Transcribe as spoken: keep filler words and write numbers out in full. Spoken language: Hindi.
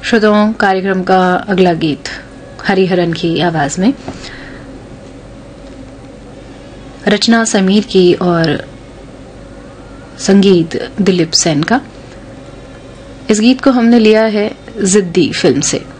श्रोताओं, कार्यक्रम का अगला गीत हरिहरन की आवाज में, रचना समीर की और संगीत दिलीप सेन का। इस गीत को हमने लिया है जिद्दी फिल्म से।